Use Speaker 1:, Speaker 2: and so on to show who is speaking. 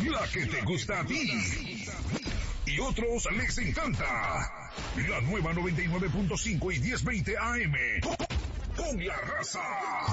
Speaker 1: la que te gusta a ti y otros les encanta. La nueva 99.5 y 1020 AM. Con la raza.